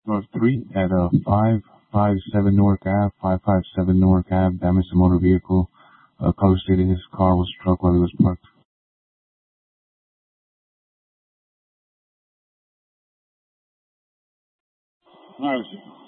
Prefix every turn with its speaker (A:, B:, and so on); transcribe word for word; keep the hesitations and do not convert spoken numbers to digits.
A: North three at uh five five seven Newark Ave, five five seven Newark Ave, damaged a motor vehicle. Uh, color stated his car was struck while he was parked.
B: All right.